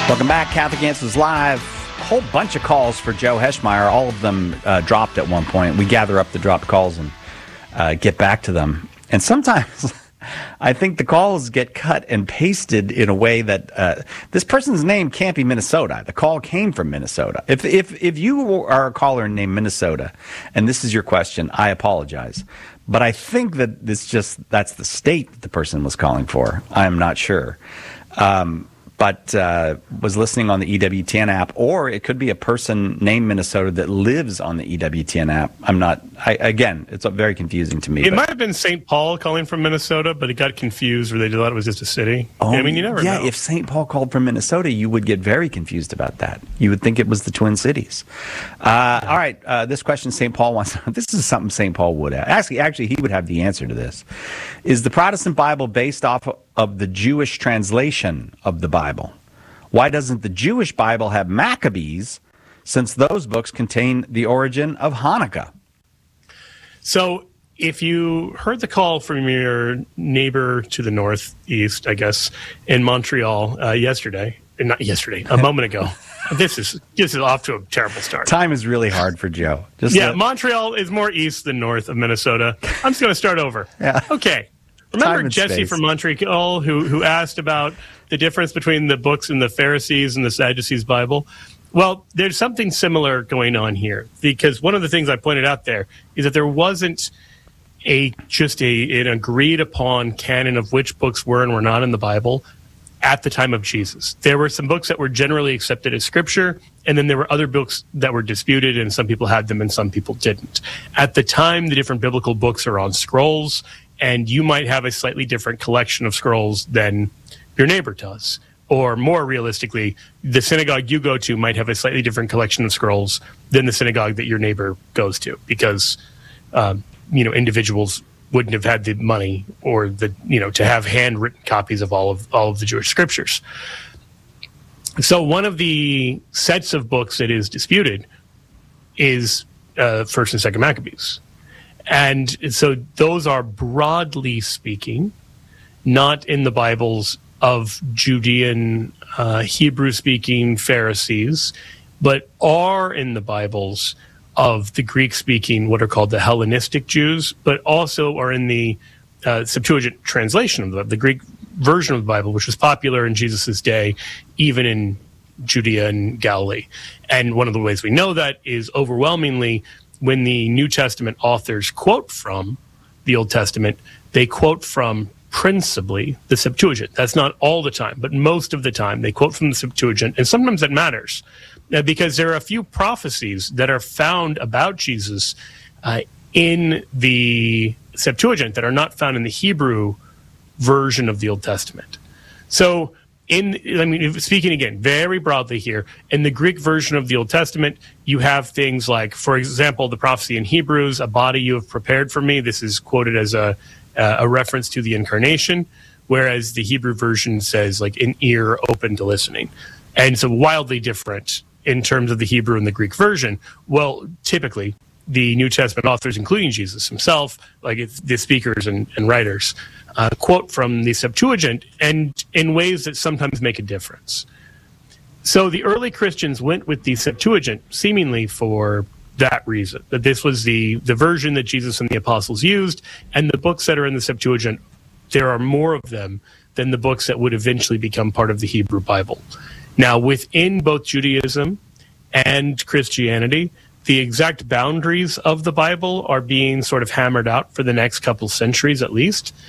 Welcome back, Catholic Answers Live. A whole bunch of calls for Joe Heschmeyer. All of them dropped at one point. We gather up the dropped calls and get back to them. And sometimes I think the calls get cut and pasted in a way that this person's name can't be Minnesota. The call came from Minnesota. If you are a caller named Minnesota and this is your question, I apologize. But I think that that's the state that the person was calling for. I'm not sure. But was listening on the EWTN app, or it could be a person named Minnesota that lives on the EWTN app. Again, it's very confusing to me. It might have been St. Paul calling from Minnesota, but it got confused where they thought it was just a city. Oh, I mean, you never know. Yeah, if St. Paul called from Minnesota, you would get very confused about that. You would think it was the Twin Cities. All right, this question St. Paul wants. This is something St. Paul would have. Actually, he would have the answer to this. Is the Protestant Bible based off of the Jewish translation of the Bible? Why doesn't the Jewish Bible have Maccabees, since those books contain the origin of Hanukkah? So if you heard the call from your neighbor to the northeast, I guess, in Montreal a moment ago. This is off to a terrible start. Time is really hard for Joe. Montreal is more east than north of Minnesota. I'm just going to start over. Yeah. Okay. Remember Jesse from Montreal who asked about the difference between the books in the Pharisees and the Sadducees Bible? Well, there's something similar going on here, because one of the things I pointed out there is that there wasn't an agreed upon canon of which books were and were not in the Bible at the time of Jesus. There were some books that were generally accepted as scripture, and then there were other books that were disputed, and some people had them and some people didn't. At the time, the different biblical books are on scrolls, and you might have a slightly different collection of scrolls than your neighbor does. Or more realistically, the synagogue you go to might have a slightly different collection of scrolls than the synagogue that your neighbor goes to, because individuals wouldn't have had the money or to have handwritten copies of all of the Jewish scriptures. So one of the sets of books that is disputed is First and Second Maccabees. And so those are, broadly speaking, not in the Bibles of Judean, Hebrew-speaking Pharisees, but are in the Bibles of the Greek-speaking, what are called the Hellenistic Jews, but also are in the Septuagint translation of the Greek version of the Bible, which was popular in Jesus' day, even in Judea and Galilee. And one of the ways we know that is overwhelmingly when the New Testament authors quote from the Old Testament, they quote from principally the Septuagint. That's not all the time, but most of the time they quote from the Septuagint, and sometimes that matters because there are a few prophecies that are found about Jesus in the Septuagint that are not found in the Hebrew version of the Old Testament. So speaking again, very broadly here, in the Greek version of the Old Testament, you have things like, for example, the prophecy in Hebrews, "A body you have prepared for me." This is quoted as a reference to the incarnation, whereas the Hebrew version says, like, "an ear open to listening." And so wildly different in terms of the Hebrew and the Greek version. Well, typically, the New Testament authors, including Jesus himself, like the speakers and writers, quote from the Septuagint, and in ways that sometimes make a difference. So the early Christians went with the Septuagint seemingly for that reason, that this was the version that Jesus and the apostles used, and the books that are in the Septuagint, there are more of them than the books that would eventually become part of the Hebrew Bible. Now, within both Judaism and Christianity, the exact boundaries of the Bible are being sort of hammered out for the next couple centuries at least.